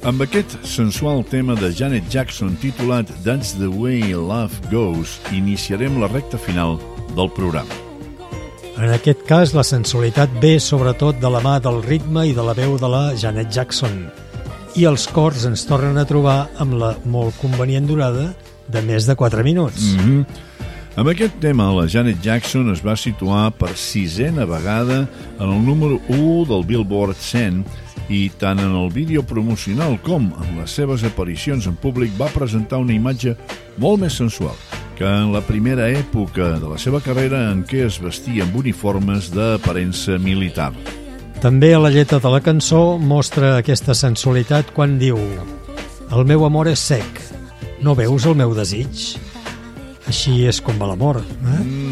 Amb aquest sensual tema de Janet Jackson titulat That's the Way Love Goes, iniciarem la recta final del programa. En aquest cas, la sensualitat ve sobretot de la mà del ritme i de la veu de la Janet Jackson. I els cors ens tornen a trobar amb la molt convenient durada de més de 4 minuts. Amb aquest tema, la Janet Jackson es va situar per 6a vegada en el número 1 del Billboard 100 i tant en el vídeo promocional com en les seves aparicions en públic va presentar una imatge molt més sensual que en la primera època de la seva carrera en què es vestia amb uniformes d'aparença militar. També a la lletra de la cançó mostra aquesta sensualitat quan diu «El meu amor és sec, no veus el meu desig?» Així és com va l'amor, eh?